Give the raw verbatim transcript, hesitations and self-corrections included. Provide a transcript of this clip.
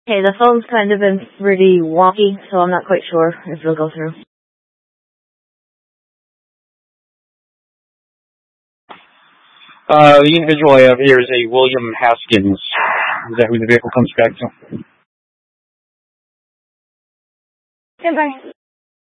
Okay, the phone's kind of been pretty wonky, so I'm not quite sure if it'll go through. Uh, the individual I have here is a William Haskins. Is that who the vehicle comes back to? Goodbye.